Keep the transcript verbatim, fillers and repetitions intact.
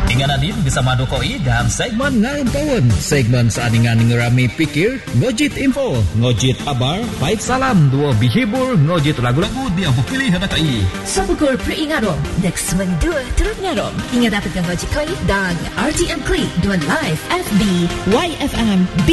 Hingga Nadine bersama Dokoi dalam segmen Ngayon Kawan. Segmen seaningan ngerami pikir, ngojit info, ngojit kabar, baik salam, dua bihibur, ngojit lagu-lagu dia pilih hadakai. Sabukur peringarom, next mendua turut ngarom. Hingga dapatkan ngojit koi dan R T M Klik dua live F B Y F M